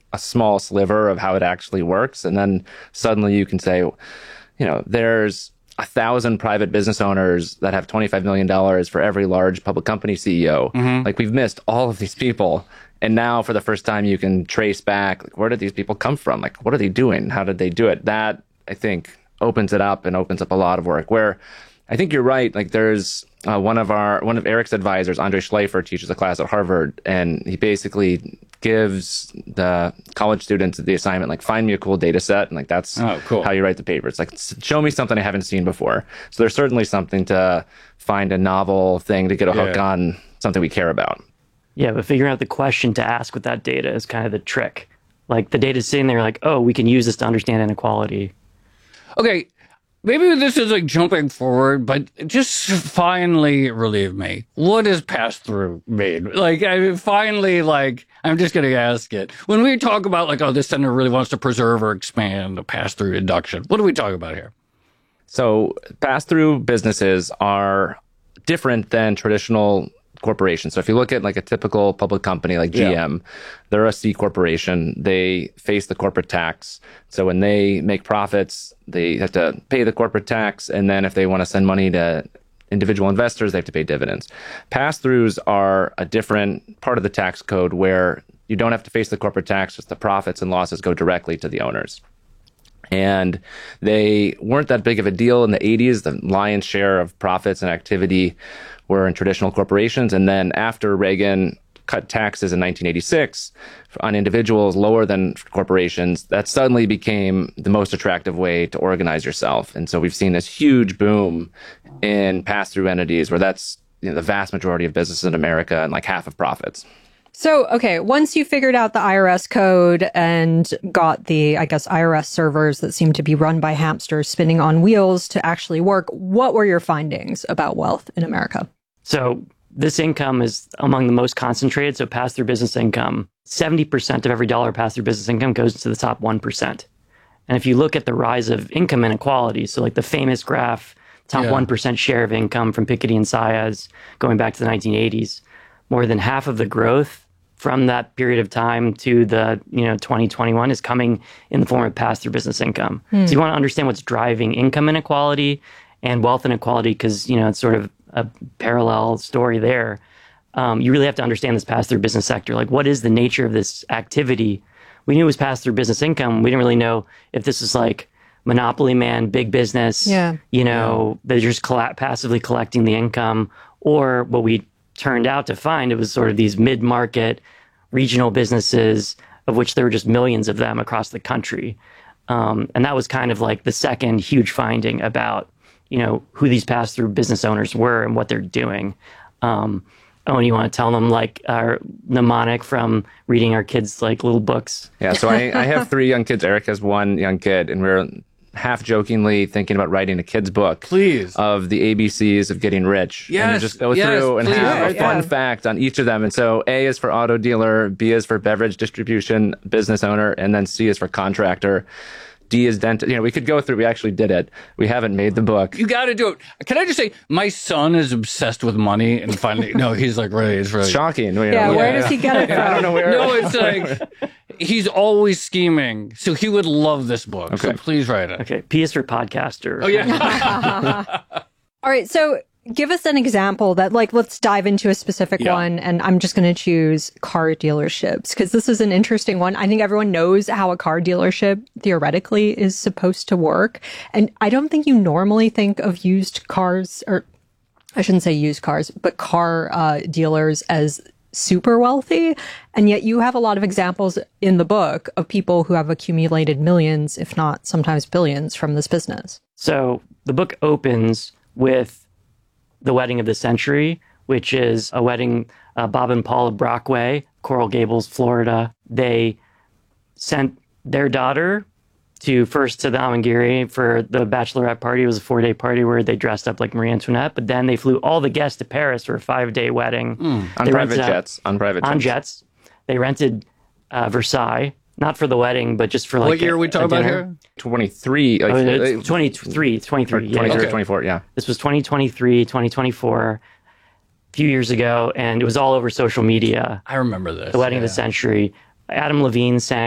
a small sliver of how it actually works. And then suddenly you can say, there's 1,000 private business owners that have $25 million for every large public company CEO. Like, we've missed all of these people. And now for the first time, you can trace back, like, where did these people come from? Like, what are they doing? How did they do it? That, I think, opens it up and opens up a lot of work. Where I think you're right. Like, there's one of Eric's advisors, Andre Schleifer, teaches a class at Harvard, and he basically gives the college students the assignment, like, find me a cool data set, and like, that's how you write the paper. It's like, show me something I haven't seen before. So there's certainly something to find a novel thing to get a hook on something we care about. Yeah, but figuring out the question to ask with that data is kind of the trick. Like, the data's sitting there like, oh, we can use this to understand inequality. Okay, maybe this is like jumping forward, but just finally relieve me. What does pass-through mean? Like, I'm just going to ask it. When we talk about, like, oh, this center really wants to preserve or expand a pass-through deduction, what are we talking about here? So pass-through businesses are different than traditional corporations. So if you look at like a typical public company like GM, they're a C corporation. They face the corporate tax. So when they make profits, they have to pay the corporate tax. And then if they want to send money to individual investors, they have to pay dividends. Pass-throughs are a different part of the tax code where you don't have to face the corporate tax, just the profits and losses go directly to the owners. And they weren't that big of a deal in the 80s. The lion's share of profits and activity were in traditional corporations. And then after Reagan cut taxes in 1986 on individuals lower than corporations, that suddenly became the most attractive way to organize yourself. And so we've seen this huge boom in pass-through entities where that's the vast majority of businesses in America and like half of profits. So, okay, once you figured out the IRS code and got the, I guess, IRS servers that seem to be run by hamsters spinning on wheels to actually work, what were your findings about wealth in America? So this income is among the most concentrated. So pass-through business income, 70% of every dollar pass-through business income goes to the top 1%. And if you look at the rise of income inequality, so like the famous graph, top 1% share of income from Piketty and Saez going back to the 1980s, more than half of the growth from that period of time to the 2021 is coming in the form of pass-through business income. So you want to understand what's driving income inequality and wealth inequality, because it's sort of a parallel story there. You really have to understand this pass-through business sector. Like, what is the nature of this activity? We knew it was pass-through business income. We didn't really know if this is like monopoly man, big business. They're just passively collecting the income, or what we turned out to find, it was sort of these mid-market regional businesses, of which there were just millions of them across the country. And that was kind of like the second huge finding about, who these pass-through business owners were and what they're doing. Owen, you want to tell them like our mnemonic from reading our kids like little books? Yeah, so I have 3 young kids. Eric has 1 young kid, and we're half jokingly thinking about writing a kid's book of the ABCs of getting rich. Yes, and just go through and have a fun fact on each of them. And so A is for auto dealer, B is for beverage distribution business owner, and then C is for contractor. D is dentist. We could go through. We actually did it. We haven't made the book. You got to do it. Can I just say, my son is obsessed with money, and finally, he's like, really, it's really shocking. Where does he get it from? I don't know where. No, it's like, he's always scheming. So he would love this book. Okay. So please write it. Okay. P is for podcaster. Oh, yeah. All right. So give us an example that, like, let's dive into a specific one. And I'm just going to choose car dealerships, because this is an interesting one. I think everyone knows how a car dealership theoretically is supposed to work. And I don't think you normally think of used cars, or I shouldn't say used cars, but car dealers as super wealthy. And yet you have a lot of examples in the book of people who have accumulated millions, if not sometimes billions, from this business. So the book opens with the wedding of the century, which is a wedding, Bob and Paula Brockway, Coral Gables, Florida. They sent their daughter to the Amangiri for the bachelorette party. It was a 4-day party where they dressed up like Marie Antoinette, but then they flew all the guests to Paris for a 5-day wedding. On private jets. They rented Versailles, not for the wedding, but just for like what year are we talking about here? 23. It's 23. 24, yeah. This was 2023, 2024, a few years ago, and it was all over social media. I remember this. The wedding of the century. Adam Levine sang